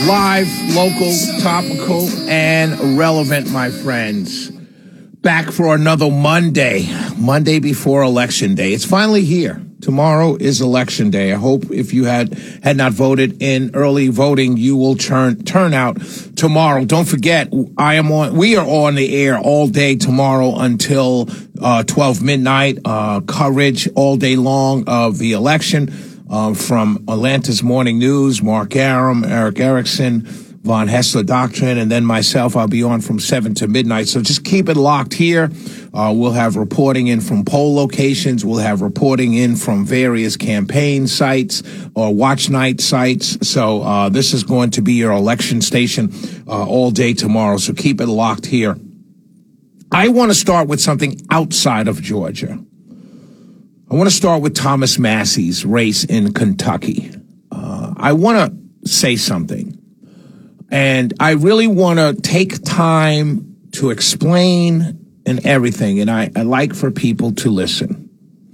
Live, local, topical, and relevant, my friends. Back for another Monday before Election Day. It's finally here. Tomorrow is Election Day. I hope if you had not voted in early voting, you will turn out tomorrow. Don't forget, we are on the air all day tomorrow until 12 midnight. Coverage all day long of the election. From Atlanta's Morning News, Mark Aram, Eric Erickson, Von Hessler Doctrine, and then myself. I'll be on from 7 to midnight. So just keep it locked here. We'll have reporting in from poll locations. We'll have reporting in from various campaign sites or watch night sites. So this is going to be your election station all day tomorrow. So keep it locked here. I want to start with something outside of Georgia. I want to start with Thomas Massie's race in Kentucky. I want to say something, and I really want to take time to explain and everything, and I like for people to listen.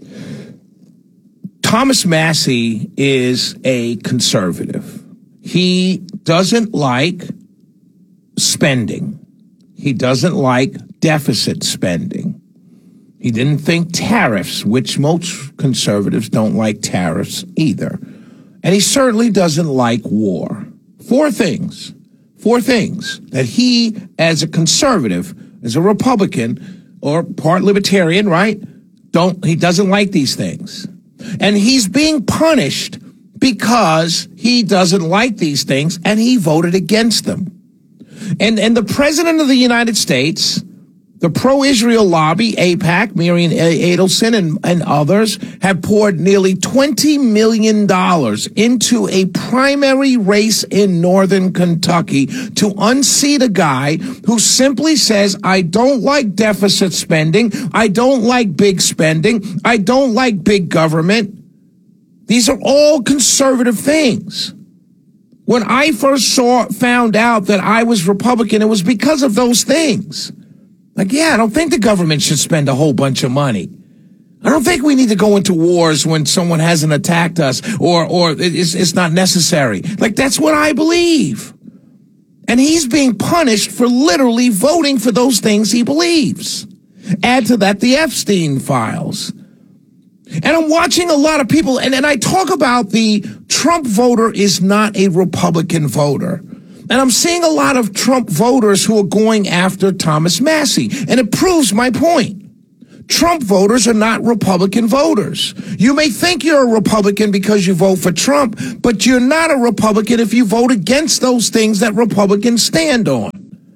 Thomas Massie is a conservative. He doesn't like spending. He doesn't like deficit spending. He didn't think tariffs, which most conservatives don't like tariffs either. And he certainly doesn't like war. Four things that he, as a conservative, as a Republican, or part libertarian, right? He doesn't like these things. And he's being punished because he doesn't like these things and he voted against them. And the President of the United States, the pro-Israel lobby, AIPAC, Miriam Adelson, and others have poured nearly $20 million into a primary race in northern Kentucky to unseat a guy who simply says, I don't like deficit spending, I don't like big spending, I don't like big government. These are all conservative things. When I first found out that I was Republican, it was because of those things. Like, I don't think the government should spend a whole bunch of money. I don't think we need to go into wars when someone hasn't attacked us or it's not necessary. Like, that's what I believe. And he's being punished for literally voting for those things he believes. Add to that the Epstein files. And I'm watching a lot of people, and I talk about the Trump voter is not a Republican voter. And I'm seeing a lot of Trump voters who are going after Thomas Massie. And it proves my point. Trump voters are not Republican voters. You may think you're a Republican because you vote for Trump, but you're not a Republican if you vote against those things that Republicans stand on.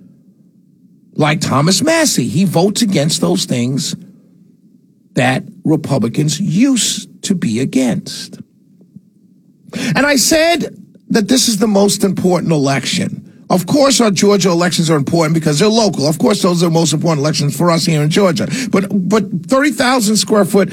Like Thomas Massie, he votes against those things that Republicans used to be against. And I said that this is the most important election. Of course, our Georgia elections are important because they're local. Of course, those are the most important elections for us here in Georgia. But 30,000 square foot,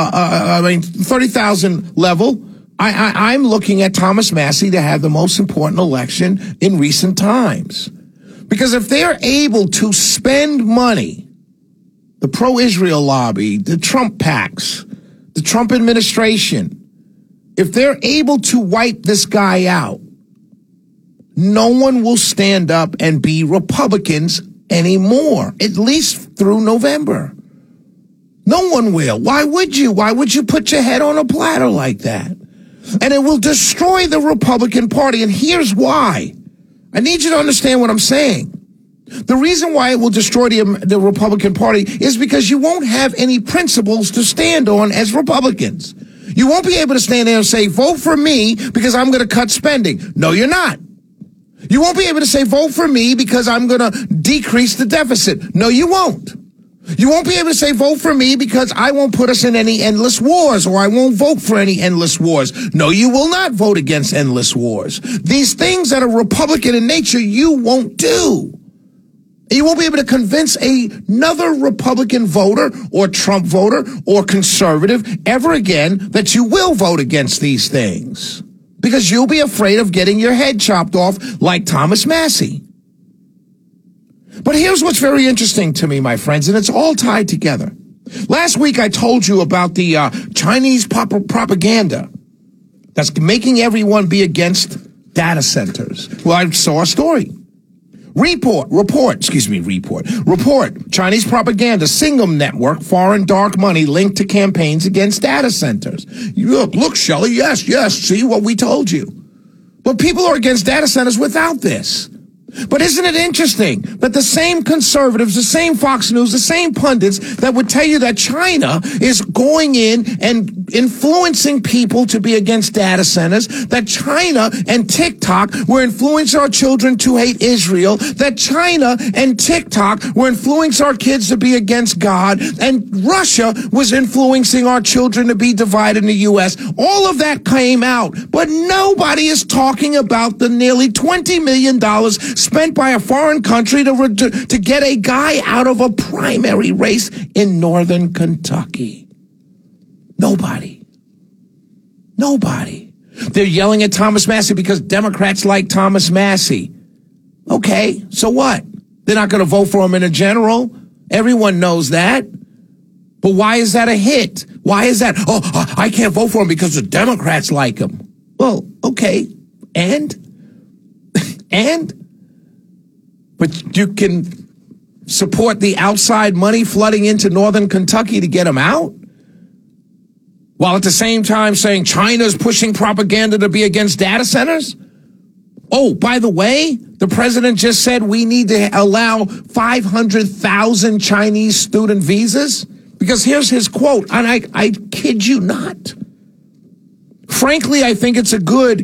30,000 level, I'm looking at Thomas Massie to have the most important election in recent times. Because if they're able to spend money, the pro-Israel lobby, the Trump PACs, the Trump administration, if they're able to wipe this guy out, no one will stand up and be Republicans anymore, at least through November. No one will. Why would you? Why would you put your head on a platter like that? And it will destroy the Republican Party. And here's why. I need you to understand what I'm saying. The reason why it will destroy the Republican Party is because you won't have any principles to stand on as Republicans. You won't be able to stand there and say, vote for me because I'm going to cut spending. No, you're not. You won't be able to say, vote for me because I'm going to decrease the deficit. No, you won't. You won't be able to say, vote for me because I won't put us in any endless wars or I won't vote for any endless wars. No, you will not vote against endless wars. These things that are Republican in nature, you won't do. You won't be able to convince another Republican voter or Trump voter or conservative ever again that you will vote against these things because you'll be afraid of getting your head chopped off like Thomas Massie. But here's what's very interesting to me, my friends, and it's all tied together. Last week, I told you about the Chinese propaganda that's making everyone be against Data centers. Well, I saw a story. Report. Chinese propaganda, Singam network, foreign dark money linked to campaigns against data centers. Look, Shelley, yes, see what we told you. But people are against data centers without this. But isn't it interesting that the same conservatives, the same Fox News, the same pundits that would tell you that China is going in and influencing people to be against data centers, that China and TikTok were influencing our children to hate Israel, that China and TikTok were influencing our kids to be against God, and Russia was influencing our children to be divided in the U.S. All of that came out, but nobody is talking about the nearly $20 million spent by a foreign country to get a guy out of a primary race in northern Kentucky. Nobody. They're yelling at Thomas Massie because Democrats like Thomas Massie. Okay, so what? They're not going to vote for him in a general. Everyone knows that. But why is that a hit? Why is that? Oh, I can't vote for him because the Democrats like him. Well, okay. And? But you can support the outside money flooding into northern Kentucky to get him out? While at the same time saying China's pushing propaganda to be against data centers? Oh, by the way, the president just said we need to allow 500,000 Chinese student visas. Because here's his quote, and I kid you not. Frankly, I think it's good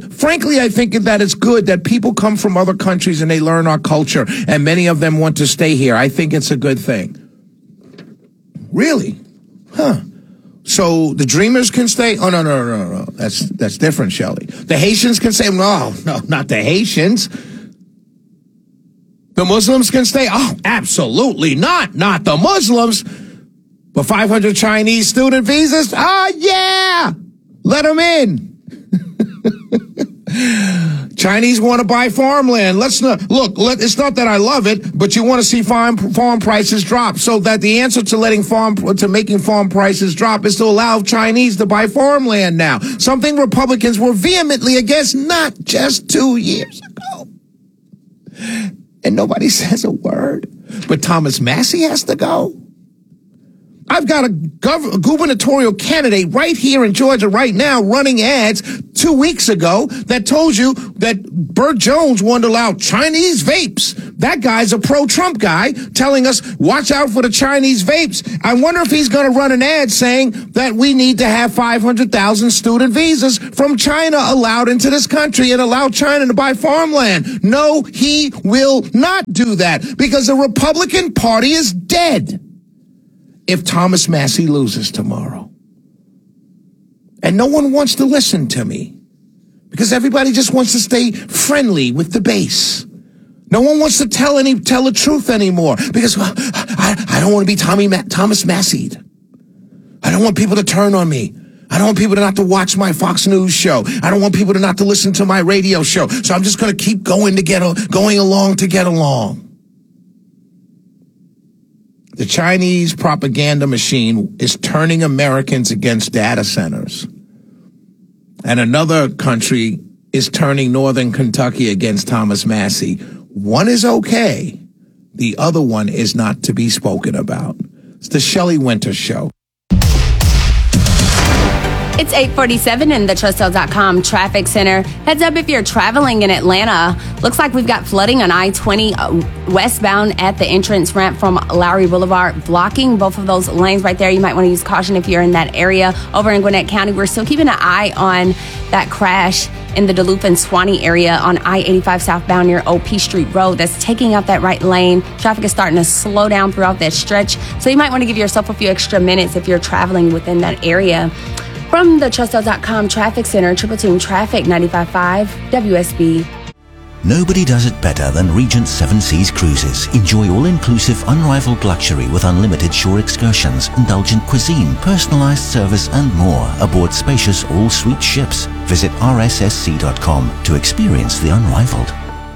that people come from other countries and they learn our culture, and many of them want to stay here. I think it's a good thing. Really? Huh. So the Dreamers can stay? Oh, no. That's different, Shelley. The Haitians can stay? No, not the Haitians. The Muslims can stay? Oh, absolutely not. Not the Muslims. But 500 Chinese student visas? Oh, yeah. Let them in. Chinese want to buy farmland. It's not that I love it, but you want to see farm prices drop. So that the answer to making farm prices drop is to allow Chinese to buy farmland now. Something Republicans were vehemently against not just 2 years ago. And nobody says a word. But Thomas Massie has to go. I've got a gubernatorial candidate right here in Georgia right now running ads 2 weeks ago that told you that Burt Jones wanted to allow Chinese vapes. That guy's a pro-Trump guy telling us, watch out for the Chinese vapes. I wonder if he's going to run an ad saying that we need to have 500,000 student visas from China allowed into this country and allow China to buy farmland. No, he will not do that because the Republican Party is dead. If Thomas Massie loses tomorrow. And no one wants to listen to me because everybody just wants to stay friendly with the base. No one wants to tell the truth anymore because I don't want to be Thomas Massied. I don't want people to turn on me. I don't want people to not to watch my Fox News show. I don't want people to not to listen to my radio show. So I'm just going to keep going along to get along. The Chinese propaganda machine is turning Americans against data centers. And another country is turning northern Kentucky against Thomas Massie. One is okay. The other one is not to be spoken about. It's the Shelley Winter Show. It's 8:47 in the TrustL.com traffic center. Heads up if you're traveling in Atlanta. Looks like we've got flooding on I-20 westbound at the entrance ramp from Lowry Boulevard, blocking both of those lanes right there. You might want to use caution if you're in that area. Over in Gwinnett County, we're still keeping an eye on that crash in the Duluth and Swanee area on I-85 southbound near OP Street Road. That's taking out that right lane. Traffic is starting to slow down throughout that stretch. So you might want to give yourself a few extra minutes if you're traveling within that area. From the TrustL.com Traffic Center, Triple Team Traffic 95.5 WSB. Nobody does it better than Regent Seven Seas Cruises. Enjoy all-inclusive, unrivaled luxury with unlimited shore excursions, indulgent cuisine, personalized service, and more aboard spacious all-suite ships. Visit rssc.com to experience the unrivaled.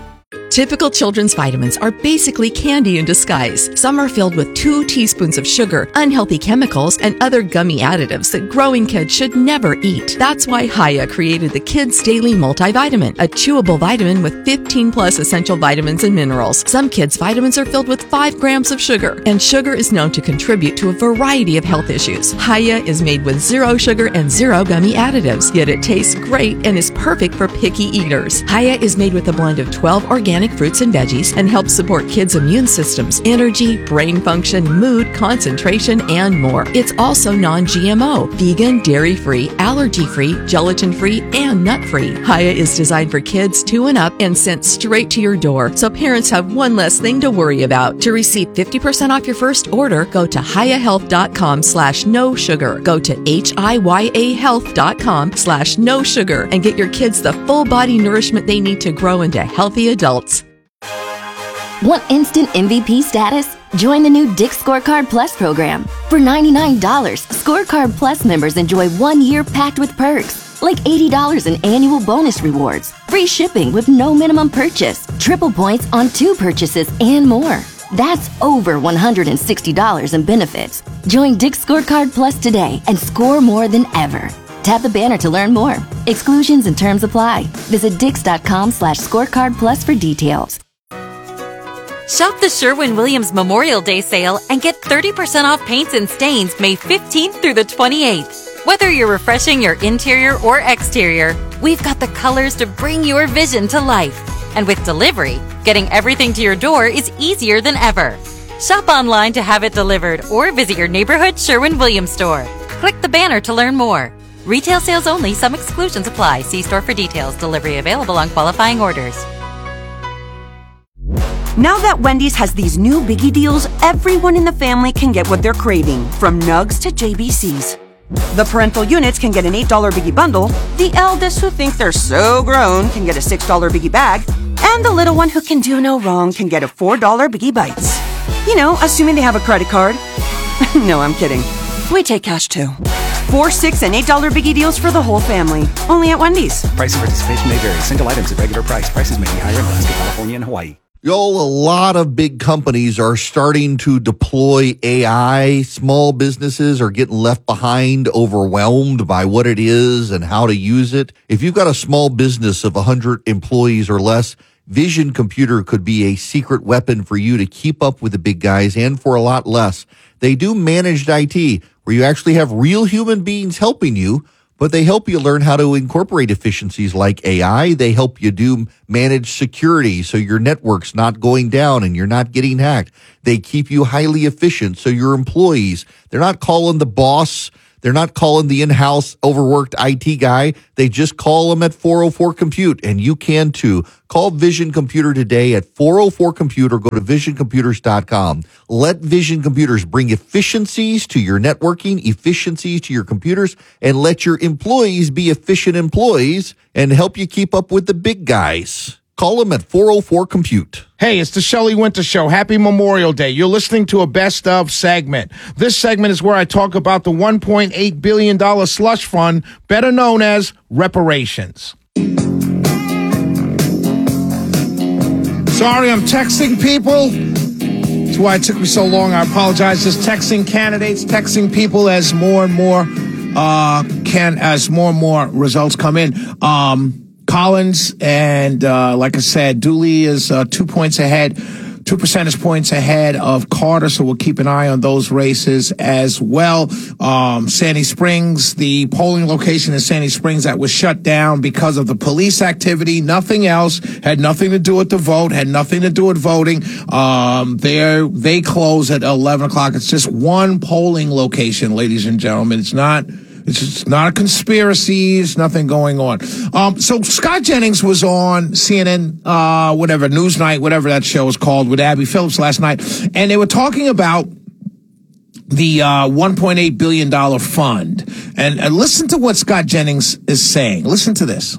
Typical children's vitamins are basically candy in disguise. Some are filled with 2 teaspoons of sugar, unhealthy chemicals, and other gummy additives that growing kids should never eat. That's why Hiya created the Kids Daily Multivitamin, a chewable vitamin with 15 plus essential vitamins and minerals. Some kids' vitamins are filled with 5 grams of sugar, and sugar is known to contribute to a variety of health issues. Hiya is made with 0 sugar and 0 gummy additives, yet it tastes great and is perfect for picky eaters. Hiya is made with a blend of 12 organic fruits and veggies and helps support kids' immune systems, energy, brain function, mood, concentration, and more. It's also non-GMO, vegan, dairy-free, allergy-free, gelatin-free, and nut-free. Hiya is designed for kids 2 and up and sent straight to your door, so parents have one less thing to worry about. To receive 50% off your first order, go to hiyahealth.com/no sugar. Go to hiyahealth.com/no sugar and get your kids the full body nourishment they need to grow into healthy adults. Want instant MVP status? Join the new Dick's Scorecard Plus program. For $99, Scorecard Plus members enjoy 1 year packed with perks, like $80 in annual bonus rewards, free shipping with no minimum purchase, triple points on 2 purchases, and more. That's over $160 in benefits. Join Dick's Scorecard Plus today and score more than ever. Tap the banner to learn more. Exclusions and terms apply. Visit dix.com/scorecard plus for details. Shop the Sherwin-Williams Memorial Day sale and get 30% off paints and stains May 15th through the 28th. Whether you're refreshing your interior or exterior, we've got the colors to bring your vision to life. And with delivery, getting everything to your door is easier than ever. Shop online to have it delivered or visit your neighborhood Sherwin-Williams store. Click the banner to learn more. Retail sales only. Some exclusions apply. See store for details. Delivery available on qualifying orders. Now that Wendy's has these new biggie deals, everyone in the family can get what they're craving, from nugs to JBCs. The parental units can get an $8 biggie bundle, the eldest who think they're so grown can get a $6 biggie bag, and the little one who can do no wrong can get a $4 biggie bites. You know, assuming they have a credit card. No, I'm kidding. We take cash too. 4, $6, and $8 biggie deals for the whole family. Only at Wendy's. Price and participation may vary. Single items at regular price. Prices may be higher in Alaska, California, and Hawaii. A lot of big companies are starting to deploy AI. Small businesses are getting left behind, overwhelmed by what it is and how to use it. If you've got a small business of 100 employees or less, Vision Computer could be a secret weapon for you to keep up with the big guys and for a lot less. They do managed IT, where you actually have real human beings helping you, but they help you learn how to incorporate efficiencies like AI. They help you do managed security so your network's not going down and you're not getting hacked. They keep you highly efficient so your employees, they're not calling the boss. They're not calling the in-house overworked IT guy. They just call them at 404-COMPUTE, and you can too. Call Vision Computer today at 404-COMPUTE or go to visioncomputers.com. Let Vision Computers bring efficiencies to your networking, efficiencies to your computers, and let your employees be efficient employees and help you keep up with the big guys. Call them at 404-COMPUTE. Hey, it's the Shelley Winter Show. Happy Memorial Day. You're listening to a Best Of segment. This segment is where I talk about the $1.8 billion slush fund, better known as reparations. Sorry, I'm texting people. That's why it took me so long. I apologize. Just texting candidates, texting people as more and more results come in. Collins and, like I said, Dooley is 2 points ahead, 2 percentage points ahead of Carter, so we'll keep an eye on those races as well. Sandy Springs, the polling location in Sandy Springs that was shut down because of the police activity, nothing else, had nothing to do with the vote, had nothing to do with voting. They close at 11 o'clock. It's just one polling location, ladies and gentlemen. It's not a conspiracy. It's nothing going on. So Scott Jennings was on CNN, Newsnight, whatever that show is called, with Abby Phillips last night. And they were talking about the $1.8 billion fund. And listen to what Scott Jennings is saying. Listen to this.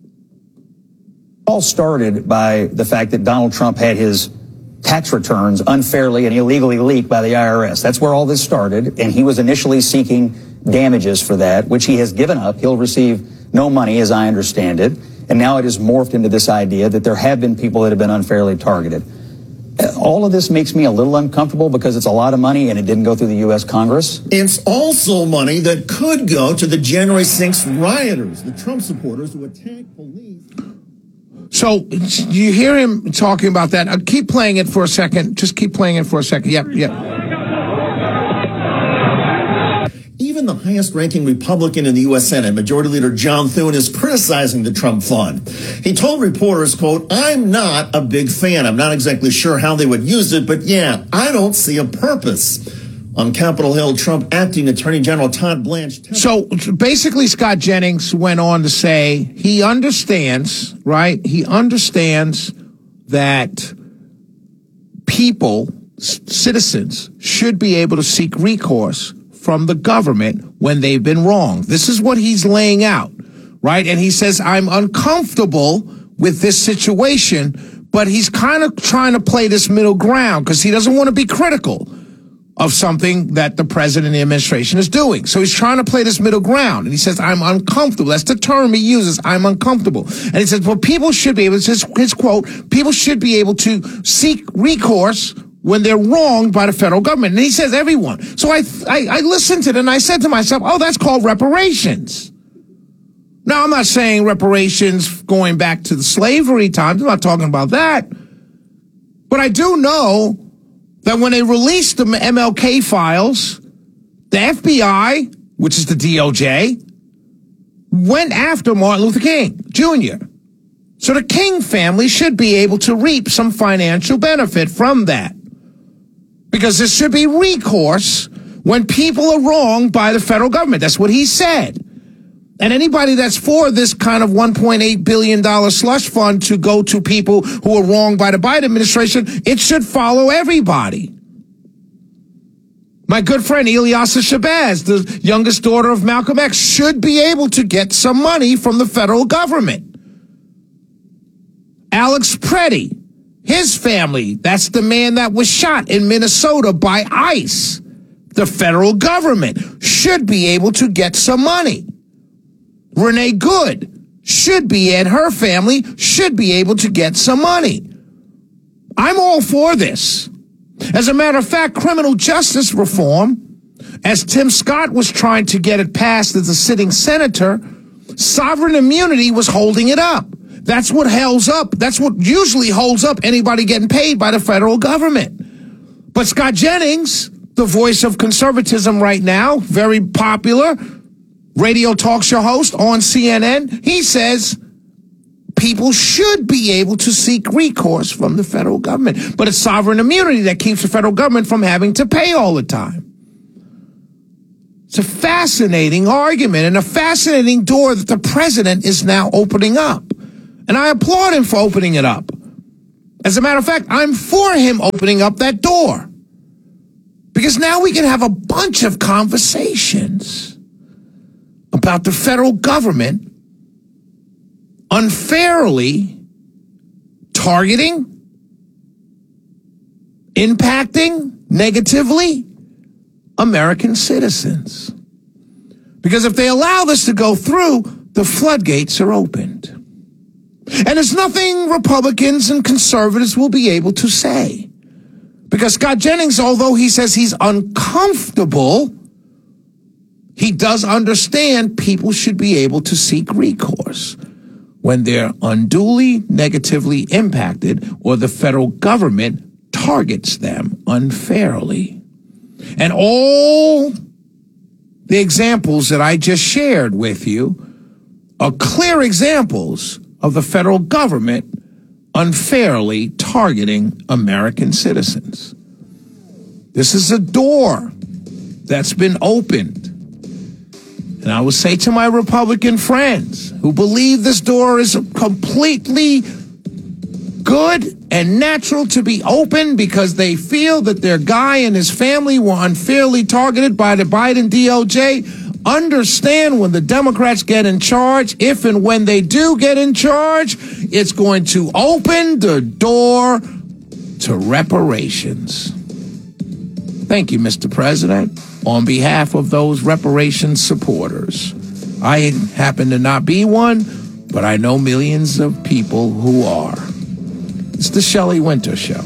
All started by the fact that Donald Trump had his tax returns unfairly and illegally leaked by the IRS. That's where all this started. And he was initially seeking damages for that, which he has given up. He'll receive no money, as I understand it. And now it has morphed into this idea that there have been people that have been unfairly targeted. All of this makes me a little uncomfortable because it's a lot of money and it didn't go through the U.S. Congress. It's also money that could go to the January 6th rioters, the Trump supporters who attacked police. So you hear him talking about that. Keep playing it for a second. Just keep playing it for a second. Yep. Even the highest-ranking Republican in the U.S. Senate, Majority Leader John Thune, is criticizing the Trump fund. He told reporters, quote, "I'm not a big fan. I'm not exactly sure how they would use it, but yeah, I don't see a purpose." On Capitol Hill, Trump Acting Attorney General Todd Blanche. So basically, Scott Jennings went on to say he understands, right? He understands that people, citizens, should be able to seek recourse from the government when they've been wronged. This is what he's laying out, right? And he says, I'm uncomfortable with this situation, but he's kind of trying to play this middle ground because he doesn't want to be critical of something that the president and the administration is doing. So he's trying to play this middle ground. And he says, I'm uncomfortable. That's the term he uses, I'm uncomfortable. And he says, well, people should be able, his quote, people should be able to seek recourse when they're wronged by the federal government. And he says everyone. So I listened to it and I said to myself, oh, that's called reparations. Now, I'm not saying reparations going back to the slavery times. I'm not talking about that. But I do know that when they released the MLK files, the FBI, which is the DOJ, went after Martin Luther King Jr. So the King family should be able to reap some financial benefit from that. Because there should be recourse when people are wronged by the federal government. That's what he said. And anybody that's for this kind of $1.8 billion slush fund to go to people who are wronged by the Biden administration, it should follow everybody. My good friend Ilyasah Shabazz, the youngest daughter of Malcolm X, should be able to get some money from the federal government. Alex Preddy, his family, that's the man that was shot in Minnesota by ICE. The federal government should be able to get some money. Renee Good should be, and her family should be able to get some money. I'm all for this. As a matter of fact, criminal justice reform, as Tim Scott was trying to get it passed as a sitting senator, sovereign immunity was holding it up. That's what holds up. That's what usually holds up anybody getting paid by the federal government. But Scott Jennings, the voice of conservatism right now, very popular radio talk show host on CNN, he says people should be able to seek recourse from the federal government. But it's sovereign immunity that keeps the federal government from having to pay all the time. It's a fascinating argument and a fascinating door that the president is now opening up. And I applaud him for opening it up. As a matter of fact, I'm for him opening up that door. Because now we can have a bunch of conversations about the federal government unfairly targeting, impacting negatively American citizens. Because if they allow this to go through, the floodgates are opened. And there's nothing Republicans and conservatives will be able to say. Because Scott Jennings, although he says he's uncomfortable, he does understand people should be able to seek recourse when they're unduly negatively impacted or the federal government targets them unfairly. And all the examples that I just shared with you are clear examples of the federal government unfairly targeting American citizens. This is a door that's been opened. And I will say to my Republican friends who believe this door is completely good and natural to be open because they feel that their guy and his family were unfairly targeted by the Biden DOJ, understand when the Democrats get in charge, if and when they do get in charge, it's going to open the door to reparations. Thank you, Mr. President. On behalf of those reparations supporters, I happen to not be one, but I know millions of people who are. It's the Shelley Winter Show.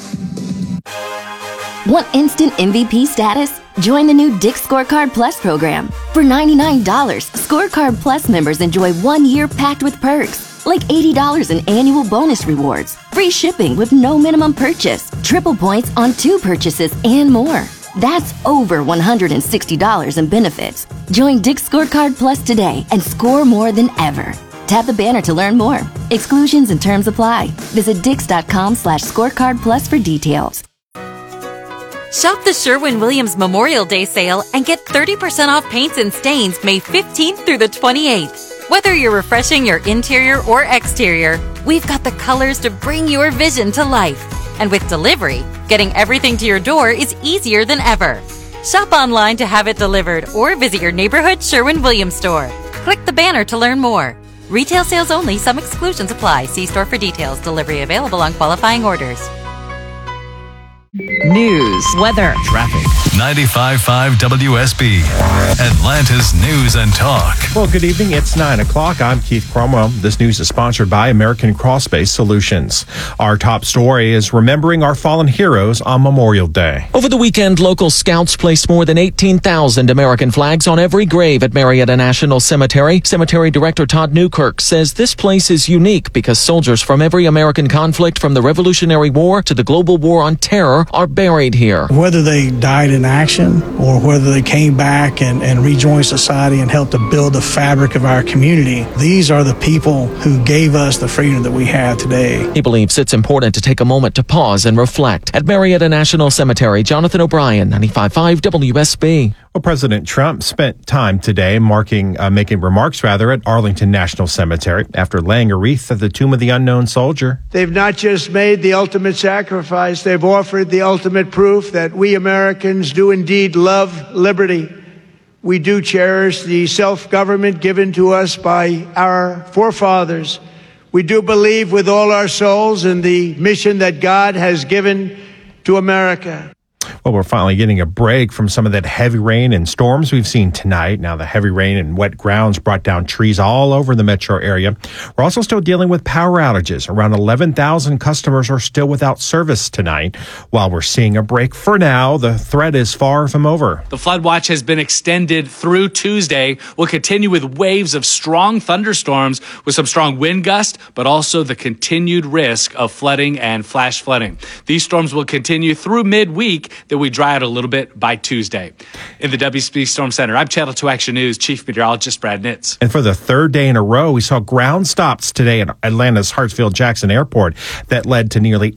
Want instant MVP status? Join the new Dick's Scorecard Plus program. For $99, Scorecard Plus members enjoy 1 year packed with perks, like $80 in annual bonus rewards, free shipping with no minimum purchase, triple points on 2 purchases, and more. That's over $160 in benefits. Join Dick's Scorecard Plus today and score more than ever. Tap the banner to learn more. Exclusions and terms apply. Visit Dix.com/scorecard plus for details. Shop the Sherwin-Williams Memorial Day sale and get 30% off paints and stains May 15th through the 28th. Whether you're refreshing your interior or exterior, we've got the colors to bring your vision to life. And with delivery, getting everything to your door is easier than ever. Shop online to have it delivered or visit your neighborhood Sherwin-Williams store. Click the banner to learn more. Retail sales only. Some exclusions apply. See store for details. Delivery available on qualifying orders. News, weather, traffic. 95.5 WSB, Atlanta's News and Talk. Well, good evening. It's 9 o'clock. I'm Keith Cromwell. This news is sponsored by American Cross Space Solutions. Our top story is remembering our fallen heroes on Memorial Day. Over the weekend, local scouts placed more than 18,000 American flags on every grave at Marietta National Cemetery. Cemetery Director Todd Newkirk says this place is unique because soldiers from every American conflict, from the Revolutionary War to the global war on terror, are buried here. Whether they died in action or whether they came back and rejoined society and helped to build the fabric of our community, these are the people who gave us the freedom that we have today. He believes it's important to take a moment to pause and reflect. At Marietta National Cemetery, Jonathan O'Brien, 95.5 WSB. Well, President Trump spent time today making remarks at Arlington National Cemetery after laying a wreath at the tomb of the unknown soldier. They've not just made the ultimate sacrifice, they've offered the ultimate proof that we Americans do indeed love liberty. We do cherish the self-government given to us by our forefathers. We do believe with all our souls in the mission that God has given to America. Well, we're finally getting a break from some of that heavy rain and storms we've seen tonight. Now, the heavy rain and wet grounds brought down trees all over the metro area. We're also still dealing with power outages. Around 11,000 customers are still without service tonight. While we're seeing a break for now, the threat is far from over. The flood watch has been extended through Tuesday. We'll continue with waves of strong thunderstorms with some strong wind gusts, but also the continued risk of flooding and flash flooding. These storms will continue through midweek. Then we dry out a little bit by Tuesday. In the WSB Storm Center, I'm Channel 2 Action News Chief Meteorologist Brad Nitz. And for the third day in a row, we saw ground stops today at Atlanta's Hartsfield-Jackson Airport that led to nearly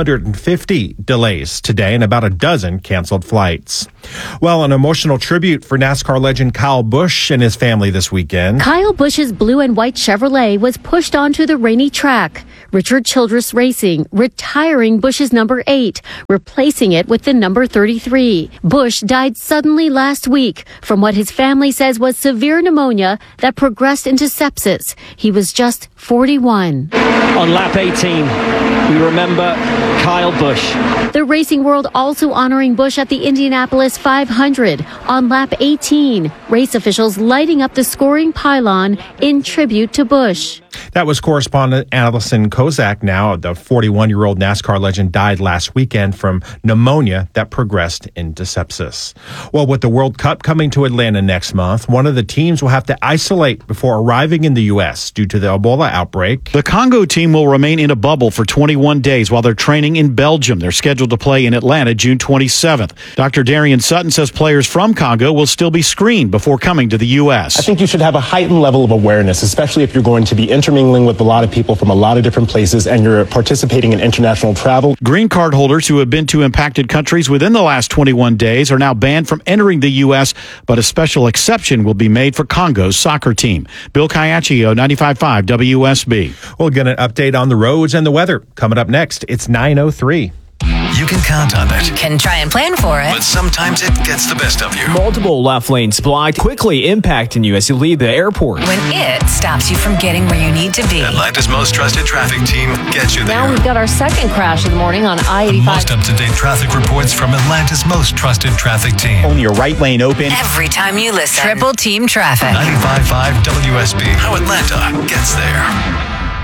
850 delays today and about a dozen canceled flights. Well, an emotional tribute for NASCAR legend Kyle Busch and his family this weekend. Kyle Busch's blue and white Chevrolet was pushed onto the rainy track. Richard Childress Racing retiring Busch's number 8, replacing it with the number 33. Busch died suddenly last week from what his family says was severe pneumonia that progressed into sepsis. He was just 41. On lap 18, we remember Kyle Busch. The racing world also honoring Busch at the Indianapolis 500. On lap 18, race officials lighting up the scoring pylon in tribute to Busch. That was correspondent Allison Kozak. Now, the 41-year-old NASCAR legend died last weekend from pneumonia that progressed into sepsis. Well, with the World Cup coming to Atlanta next month, one of the teams will have to isolate before arriving in the U.S. due to the Ebola outbreak. The Congo team will remain in a bubble for 21 days while they're training in Belgium. They're scheduled to play in Atlanta June 27th. Dr. Darian Sutton says players from Congo will still be screened before coming to the U.S. I think you should have a heightened level of awareness, especially if you're going to be intermingling with a lot of people from a lot of different places and you're participating in international travel. Green card holders who have been to impacted countries within the last 21 days are now banned from entering the U.S., but a special exception will be made for Congo's soccer team. Bill Caiaccio, 95.5 WSB. We'll get an update on the roads and the weather coming up next. It's 9:03. You can count on it. You can try and plan for it. But sometimes it gets the best of you. Multiple left lanes blocked, quickly impacting you as you leave the airport. When it stops you from getting where you need to be. Atlanta's most trusted traffic team gets you there. Now we've got our second crash of the morning on I-85. Most up-to-date traffic reports from Atlanta's most trusted traffic team. Only your right lane open. Every time you listen. Triple Team Traffic. 95.5 WSB. How Atlanta gets there.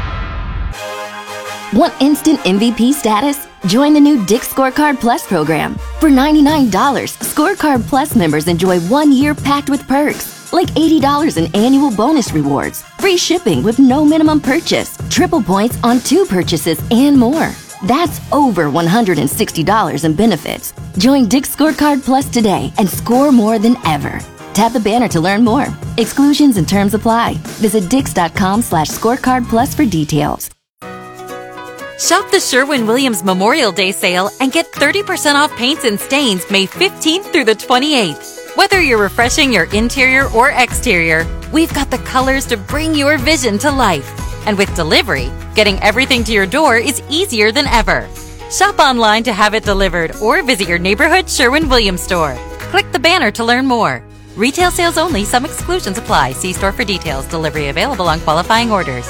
Want instant MVP status? Join the new Dick's Scorecard Plus program. For $99, Scorecard Plus members enjoy 1 year packed with perks, like $80 in annual bonus rewards, free shipping with no minimum purchase, triple points on 2 purchases, and more. That's over $160 in benefits. Join Dick's Scorecard Plus today and score more than ever. Tap the banner to learn more. Exclusions and terms apply. Visit dix.com/scorecard plus for details. Shop the Sherwin-Williams Memorial Day sale and get 30% off paints and stains May 15th through the 28th. Whether you're refreshing your interior or exterior, we've got the colors to bring your vision to life. And with delivery, getting everything to your door is easier than ever. Shop online to have it delivered or visit your neighborhood Sherwin-Williams store. Click the banner to learn more. Retail sales only. Some exclusions apply. See store for details. Delivery available on qualifying orders.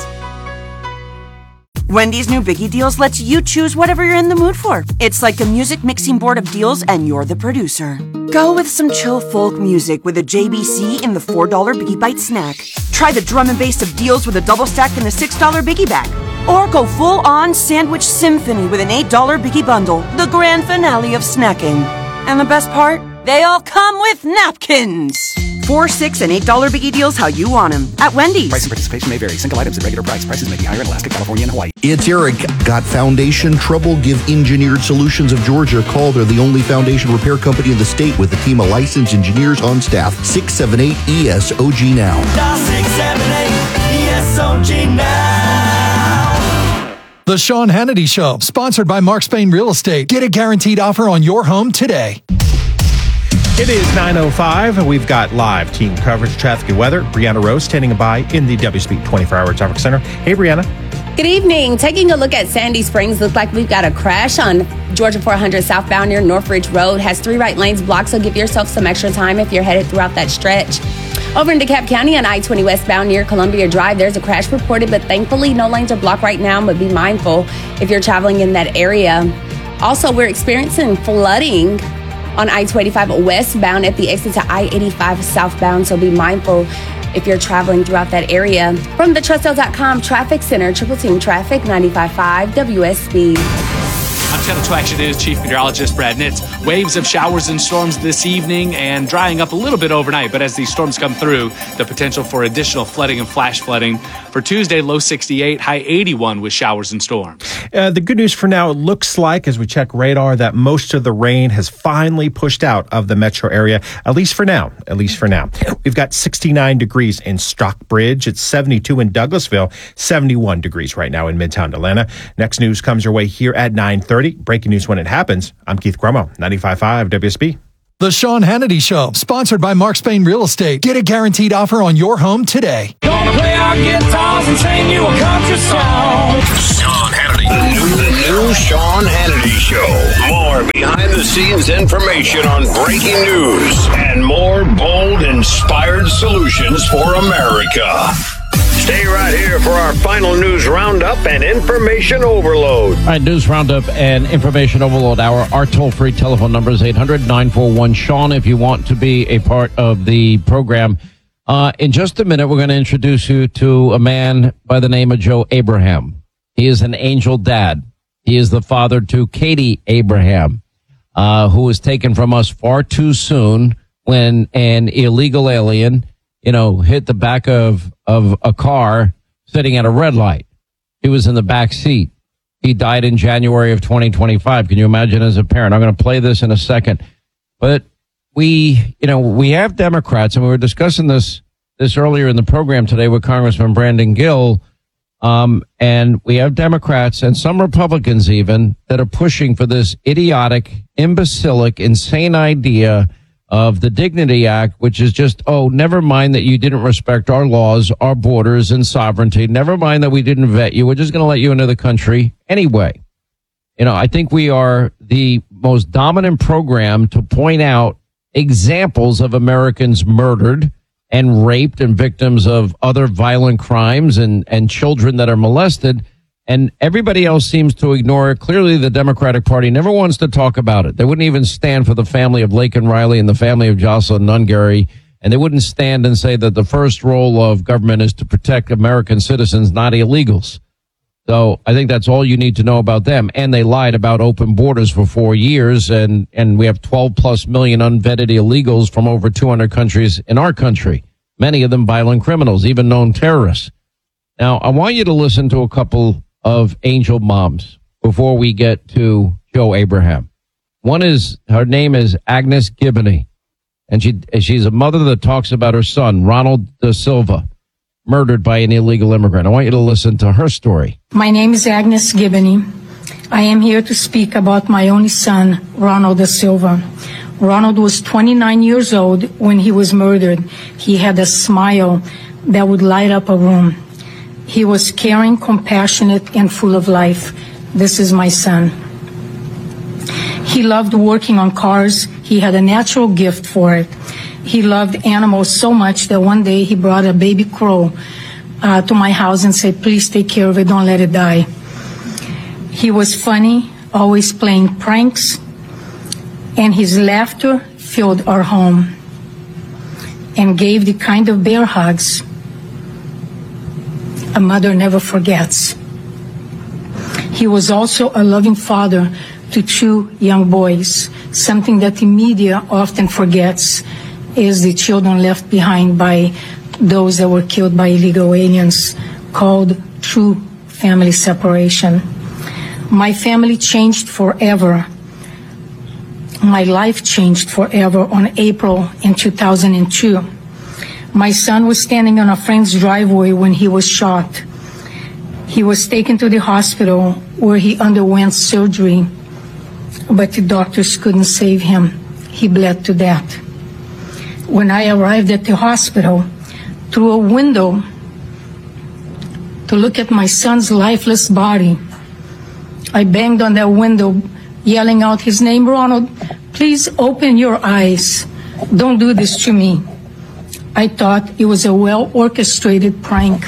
Wendy's new Biggie Deals lets you choose whatever you're in the mood for. It's like a music mixing board of deals and you're the producer. Go with some chill folk music with a JBC in the $4 Biggie Bite snack. Try the drum and bass of deals with a double stack in the $6 Biggie bag. Or go full-on sandwich symphony with an $8 Biggie bundle, the grand finale of snacking. And the best part? They all come with napkins. $4, $6, and $8 Biggie Deals how you want them at Wendy's. Price and participation may vary. Single items at regular price. Prices may be higher in Alaska, California, and Hawaii. It's Eric. Got foundation trouble? Give Engineered Solutions of Georgia a call. They're the only foundation repair company in the state with a team of licensed engineers on staff. 678-ESOG now. Dial 678-ESOG now. The Sean Hannity Show, sponsored by Mark Spain Real Estate. Get a guaranteed offer on your home today. It is 9:05. We've got live team coverage, traffic, and weather. Brianna Rose standing by in the WSB 24-hour traffic center. Hey, Brianna. Good evening. Taking a look at Sandy Springs, looks like we've got a crash on Georgia 400 southbound near Northridge Road. Has 3 right lanes blocked, so give yourself some extra time if you're headed throughout that stretch. Over in DeKalb County on I-20 westbound near Columbia Drive, there's a crash reported, but thankfully no lanes are blocked right now, but be mindful if you're traveling in that area. Also, we're experiencing flooding on I-285 westbound at the exit to I-85 southbound, so be mindful if you're traveling throughout that area. From the TrustL.com Traffic Center, Triple Team Traffic, 95.5 WSB. I'm Channel 2 Action News Chief Meteorologist Brad Nitz. Waves of showers and storms this evening and drying up a little bit overnight. But as these storms come through, the potential for additional flooding and flash flooding. For Tuesday, low 68, high 81 with showers and storms. The good news for now, it looks like, as we check radar, that most of the rain has finally pushed out of the metro area, at least for now. We've got 69 degrees in Stockbridge. It's 72 in Douglasville, 71 degrees right now in Midtown Atlanta. Next news comes your way here at 9:30. Breaking news when it happens. I'm Keith Grumo, 95.5 WSB. The Sean Hannity Show, sponsored by Mark Spain Real Estate. Get a guaranteed offer on your home today. Gonna play our guitars and sing you a country song. Sean Hannity. The new Sean Hannity Show. More behind-the-scenes information on breaking news and more bold, inspired solutions for America. Stay right here for our final news roundup and information overload. All right, news roundup and information overload hour. Our toll-free telephone number is 800-941-SEAN if you want to be a part of the program. In just a minute, we're going to introduce you to a man by the name of Joe Abraham. He is an angel dad. He is the father to Katie Abraham, who was taken from us far too soon when an illegal alien hit the back of a car sitting at a red light. He was in the back seat. He died in January of 2025. Can you imagine as a parent? I'm going to play this in a second. But we have Democrats, and we were discussing this earlier in the program today with Congressman Brandon Gill. And we have Democrats and some Republicans even that are pushing for this idiotic, imbecilic, insane idea of the Dignity Act, which is just, never mind that you didn't respect our laws, our borders, and sovereignty. Never mind that we didn't vet you. We're just going to let you into the country anyway. I think we are the most dominant program to point out examples of Americans murdered and raped and victims of other violent crimes and children that are molested. And everybody else seems to ignore it. Clearly, the Democratic Party never wants to talk about it. They wouldn't even stand for the family of Laken Riley and the family of Jocelyn Nungaray. And they wouldn't stand and say that the first role of government is to protect American citizens, not illegals. So I think that's all you need to know about them. And they lied about open borders for 4 years. And we have 12 plus million unvetted illegals from over 200 countries in our country, many of them violent criminals, even known terrorists. Now, I want you to listen to a couple of angel moms before we get to Joe Abraham. One is, her name is Agnes Gibney, and she's a mother that talks about her son, Ronald Da Silva, murdered by an illegal immigrant. I want you to listen to her story. My name is Agnes Gibney. I am here to speak about my only son, Ronald Da Silva. Ronald was 29 years old when he was murdered. He had a smile that would light up a room. He was caring, compassionate, and full of life. This is my son. He loved working on cars. He had a natural gift for it. He loved animals so much that one day he brought a baby crow to my house and said, "Please take care of it, don't let it die." He was funny, always playing pranks, and his laughter filled our home and gave the kind of bear hugs a mother never forgets. He was also a loving father to 2 young boys. Something that the media often forgets is the children left behind by those that were killed by illegal aliens, called true family separation. My family changed forever. My life changed forever on April in 2002. My son was standing on a friend's driveway when he was shot. He was taken to the hospital where he underwent surgery, but the doctors couldn't save him. He bled to death. When I arrived at the hospital, through a window to look at my son's lifeless body, I banged on that window, yelling out his name, "Ronald, please open your eyes. Don't do this to me." I thought it was a well-orchestrated prank,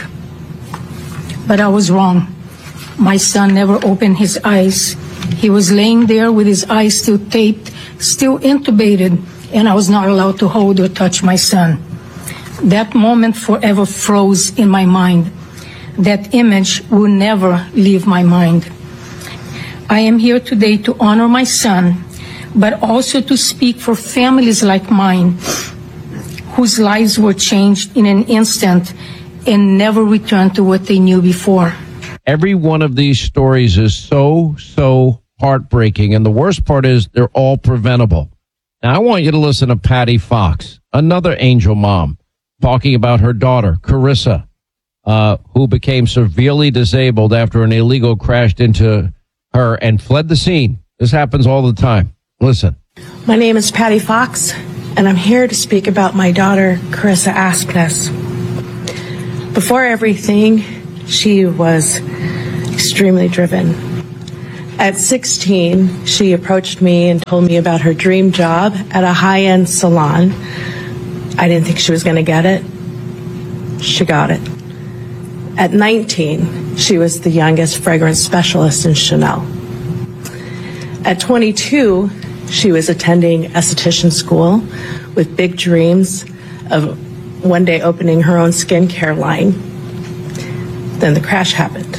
but I was wrong. My son never opened his eyes. He was laying there with his eyes still taped, still intubated, and I was not allowed to hold or touch my son. That moment forever froze in my mind. That image will never leave my mind. I am here today to honor my son, but also to speak for families like mine, whose lives were changed in an instant and never returned to what they knew before. Every one of these stories is so heartbreaking, and the worst part is they're all preventable. Now, I want you to listen to Patty Fox, another angel mom, talking about her daughter, Carissa, who became severely disabled after an illegal crashed into her and fled the scene. This happens all the time. Listen. My name is Patty Fox, and I'm here to speak about my daughter, Carissa Aspness. Before everything, she was extremely driven. At 16, she approached me and told me about her dream job at a high-end salon. I didn't think she was going to get it. She got it. At 19, she was the youngest fragrance specialist in Chanel. At 22, she was attending esthetician school with big dreams of one day opening her own skincare line. Then the crash happened.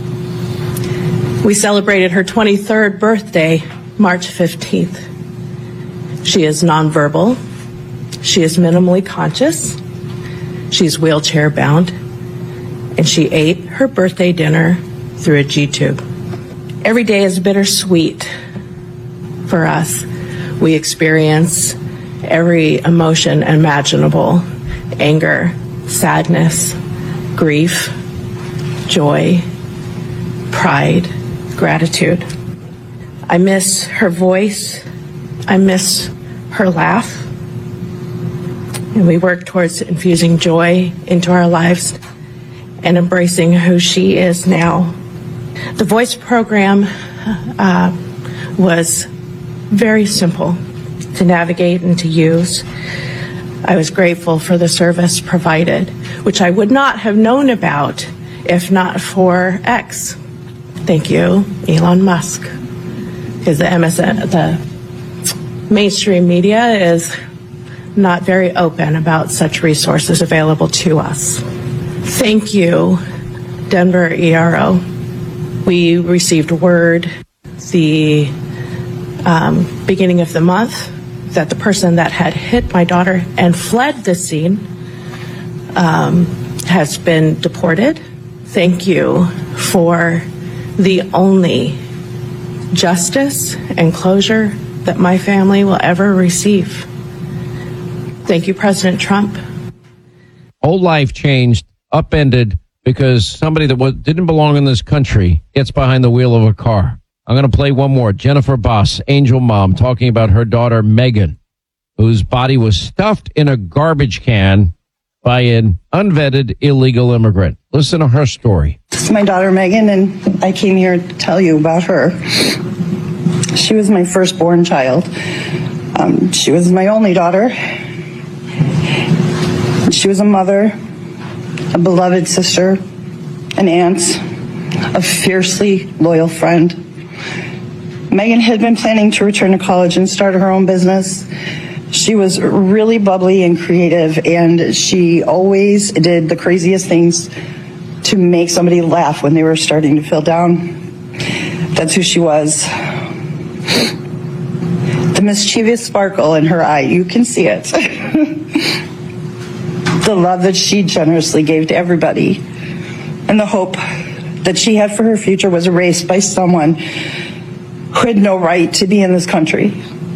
We celebrated her 23rd birthday, March 15th. She is nonverbal. She is minimally conscious. She's wheelchair bound. And she ate her birthday dinner through a G-tube. Every day is bittersweet for us. We experience every emotion imaginable: anger, sadness, grief, joy, pride, gratitude. I miss her voice. I miss her laugh. And we work towards infusing joy into our lives and embracing who she is now. The Voice program was very simple to navigate and to use. I was grateful for the service provided, which I would not have known about if not for X. Thank you, Elon Musk. Because the mainstream media is not very open about such resources available to us. Thank you, Denver ERO. We received word the beginning of the month that the person that had hit my daughter and fled the scene has been deported. Thank you for the only justice and closure that my family will ever receive. Thank you, President Trump. Whole life changed, upended, because somebody that didn't belong in this country gets behind the wheel of a car. I'm going to play one more. Jennifer Boss, angel mom, talking about her daughter, Megan, whose body was stuffed in a garbage can by an unvetted illegal immigrant. Listen to her story. This is my daughter, Megan, and I came here to tell you about her. She was my firstborn child. She was my only daughter. She was a mother, a beloved sister, an aunt, a fiercely loyal friend. Megan had been planning to return to college and start her own business. She was really bubbly and creative, and she always did the craziest things to make somebody laugh when they were starting to feel down. That's who she was. The mischievous sparkle in her eye, you can see it. The love that she generously gave to everybody, and the hope that she had for her future was erased by someone who had no right to be in this country.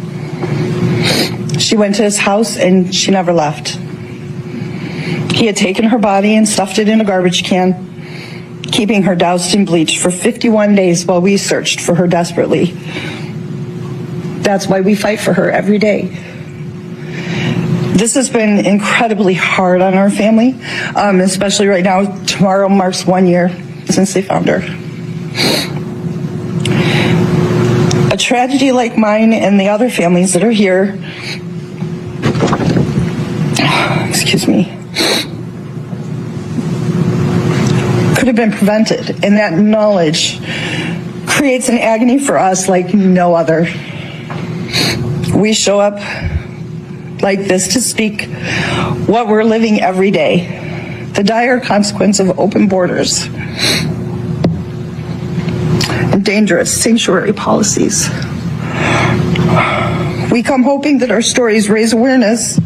She went to his house and she never left. He had taken her body and stuffed it in a garbage can, keeping her doused in bleach for 51 days while we searched for her desperately. That's why we fight for her every day. This has been incredibly hard on our family, especially right now. Tomorrow marks 1 year since they found her. A tragedy like mine and the other families that are here, excuse me, could have been prevented, and that knowledge creates an agony for us like no other. We show up like this to speak what we're living every day, the dire consequence of open borders and dangerous sanctuary policies. We come hoping that our stories raise awareness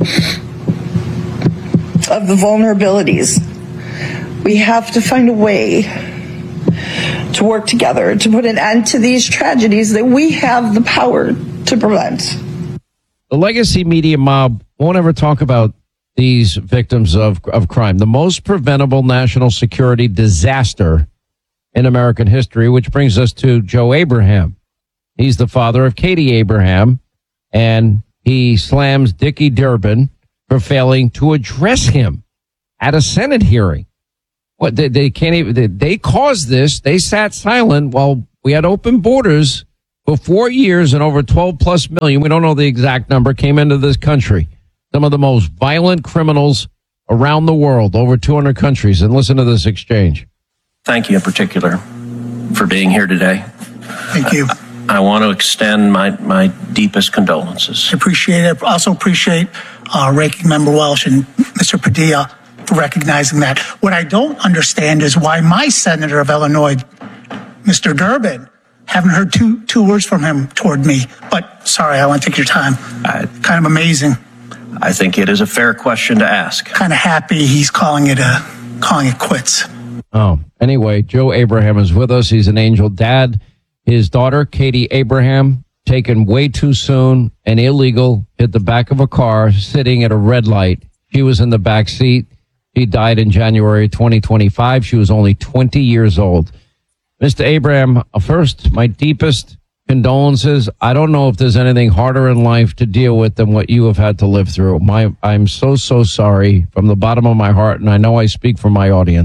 of the vulnerabilities. We have to find a way to work together to put an end to these tragedies that we have the power to prevent. The legacy media mob won't ever talk about these victims of crime. The most preventable national security disaster in American history, which brings us to Joe Abraham. He's the father of Katie Abraham, and he slams Dickie Durbin for failing to address him at a Senate hearing. What they can't even, they caused this. They sat silent while we had open borders for 4 years and over 12 plus million. We don't know the exact number came into this country. Some of the most violent criminals around the world, over 200 countries. And listen to this exchange. Thank you in particular for being here today. Thank you. I want to extend my deepest condolences. I appreciate it. I also appreciate Ranking Member Welsh and Mr. Padilla for recognizing that. What I don't understand is why my senator of Illinois, Mr. Durbin, haven't heard two words from him toward me. But sorry, I want to take your time. Kind of amazing. I think it is a fair question to ask. Kind of happy he's calling it quits. Oh, anyway, Joe Abraham is with us. He's an angel dad. His daughter, Katie Abraham, taken way too soon and illegal, hit the back of a car sitting at a red light. She was in the back seat. She died in January 2025. She was only 20 years old. Mr. Abraham, first, my deepest condolences. I don't know if there's anything harder in life to deal with than what you have had to live through. I'm so sorry from the bottom of my heart, and I know I speak for my audience.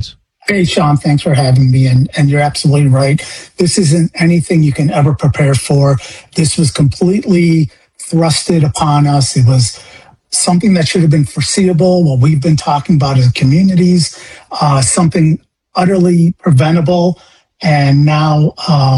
Hey, Sean, thanks for having me. And you're absolutely right. This isn't anything you can ever prepare for. This was completely thrusted upon us. It was something that should have been foreseeable, what we've been talking about as communities, something utterly preventable. And now,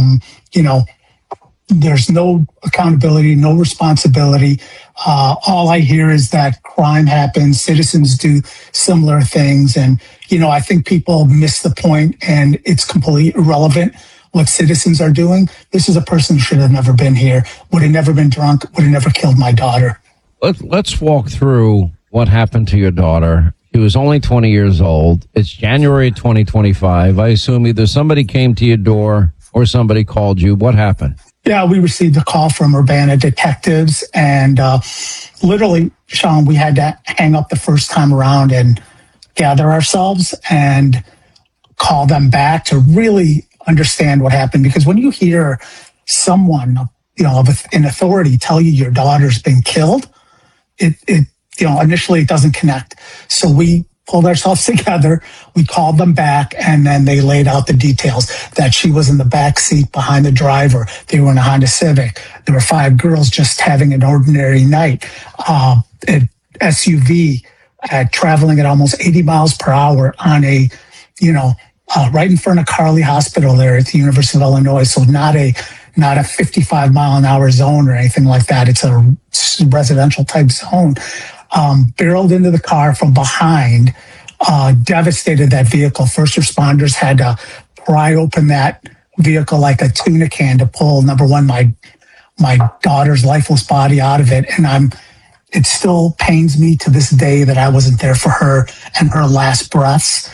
there's no accountability, no responsibility. All I hear is that crime happens, citizens do similar things. And, I think people miss the point, and it's completely irrelevant what citizens are doing. This is a person who should have never been here, would have never been drunk, would have never killed my daughter. Let's walk through what happened to your daughter. She was only 20 years old. It's January 2025. I assume either somebody came to your door or somebody called you. What happened? Yeah, we received a call from Urbana detectives, and literally, Sean, we had to hang up the first time around and gather ourselves and call them back to really understand what happened. Because when you hear someone, in authority tell you your daughter's been killed, initially it doesn't connect. So we pulled ourselves together. We called them back, and then they laid out the details that she was in the back seat behind the driver. They were in a Honda Civic. There were 5 girls just having an ordinary night. An SUV traveling at almost 80 miles per hour on a, right in front of Carly Hospital there at the University of Illinois. So not a 55 mile an hour zone or anything like that. It's a residential type zone. Barreled into the car from behind, devastated that vehicle. First responders had to pry open that vehicle like a tuna can to pull, number one, my daughter's lifeless body out of it. And it still pains me to this day that I wasn't there for her and her last breaths.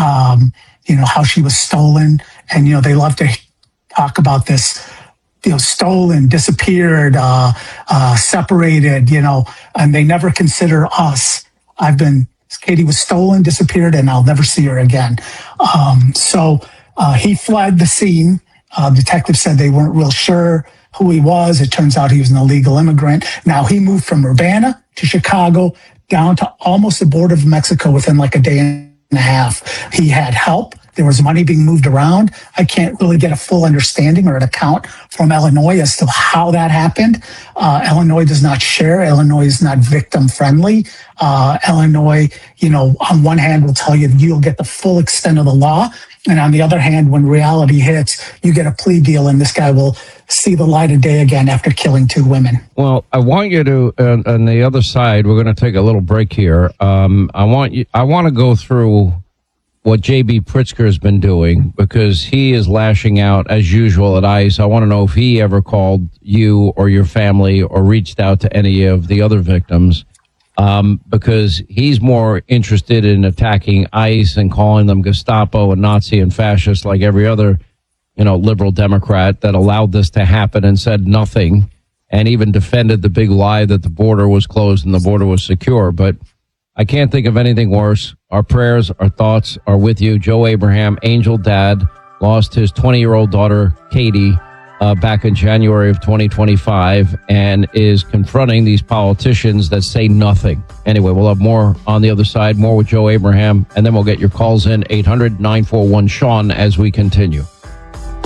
How she was stolen. And, they love to talk about this, stolen, disappeared, separated, and they never consider us. Katie was stolen, disappeared, and I'll never see her again. So he fled the scene. Detectives said they weren't real sure who he was. It turns out he was an illegal immigrant. Now he moved from Urbana to Chicago down to almost the border of Mexico within like a day and a half. He had help. There was money being moved around. I can't really get a full understanding or an account from Illinois as to how that happened. Illinois does not share. Illinois is not victim friendly. Illinois, on one hand will tell you you'll get the full extent of the law. And on the other hand, when reality hits, you get a plea deal and this guy will see the light of day again after killing 2 women. Well, I want you to, on the other side, we're going to take a little break here. I want to go through what J.B. Pritzker has been doing, because he is lashing out as usual at ICE. I want to know if he ever called you or your family or reached out to any of the other victims, because he's more interested in attacking ICE and calling them Gestapo and Nazi and fascist like every other, liberal Democrat that allowed this to happen and said nothing, and even defended the big lie that the border was closed and the border was secure. But I can't think of anything worse. Our prayers, our thoughts are with you. Joe Abraham, angel dad, lost his 20-year-old daughter, Katie, back in January of 2025, and is confronting these politicians that say nothing. Anyway, we'll have more on the other side, more with Joe Abraham, and then we'll get your calls in, 800-941-SEAN, as we continue.